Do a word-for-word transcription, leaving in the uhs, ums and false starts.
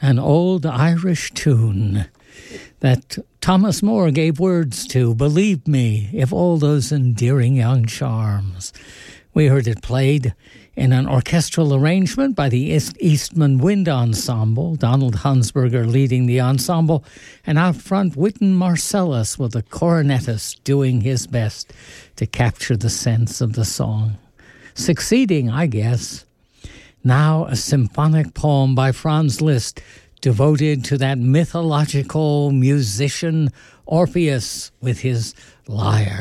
an old Irish tune that Thomas Moore gave words to, Believe Me, If All Those Endearing Young Charms. We heard it played in an orchestral arrangement by the East Eastman Wind Ensemble, Donald Hansberger leading the ensemble, and out front Wynton Marsalis with a cornetist doing his best to capture the sense of the song. Succeeding, I guess. Now a symphonic poem by Franz Liszt devoted to that mythological musician Orpheus with his lyre.